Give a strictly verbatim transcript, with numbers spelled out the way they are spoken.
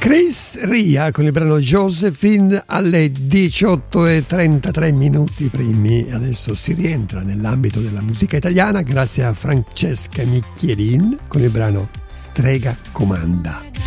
Chris Ria con il brano Josephine alle diciotto e trentatré minuti primi. Adesso si rientra nell'ambito della musica italiana grazie a Francesca Micchielin con il brano Strega Comanda.